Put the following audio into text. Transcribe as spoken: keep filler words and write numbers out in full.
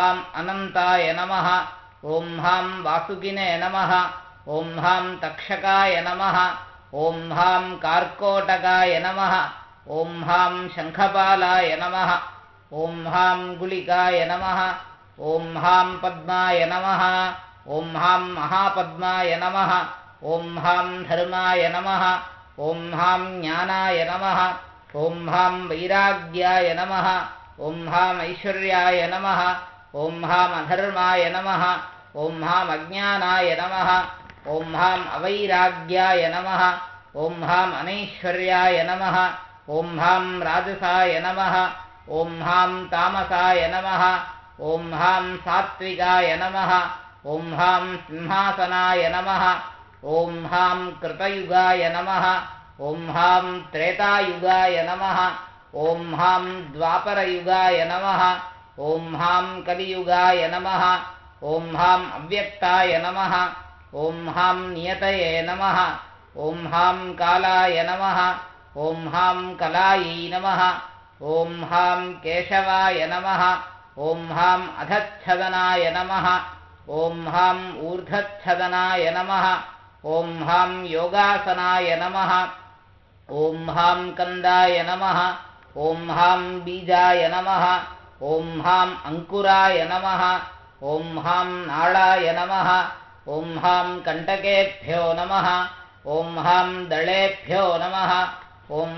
हां अनन्ताय नमः ॐ हां वासुकिने नमः ॐ हां तक्षकाय नमः ॐ हां कार्कोटकाय नमः ॐ हां शङ्खपालाय नमः ॐ हां गुलिकाय नमः ॐ हां पद्माय नमः ॐ हां महापद्माय नमः ॐ हां धर्माय नमः ॐ हां ज्ञानाय नमः ॐ हां वैराग्याय नमः ॐ हां ऐश्वर्याय नमः ॐ हां अधर्माय नमः ॐ हां अज्ञानाय नमः ॐ हां अवैराग्याय नमः ॐ हां अनैश्वर्याय नमः ॐ हां राजसाय नमः ॐ हां तामसाय नमः ॐ हां सात्विकाय नमः ॐ हां सिंहासनाय नमः ॐ हां कृतयुगाय नमः ॐ हां त्रेतायुगाय नमः ॐ हां द्वापरयुगाय नमः ॐ हां कलियुगाय नमः ॐ हां अव्यक्ताय नमः ॐ हां नियतये नमः ॐ हां कालाय नमः ॐ हां कलायै नमः ॐ हां केशवाय नमः ॐ हां अधच्छदनाय नमः ॐ हां ऊर्ध्वच्छदनाय नमः ॐ हां योगासनाय नमः ॐ हां कन्दाय नमः ॐ हां बीजाय नमः ॐ हां अङ्कुराय नमः ॐ हां नाळाय नमः ॐ हां कण्टकेभ्यो नमः ॐ हां दलेभ्यो नमः ॐ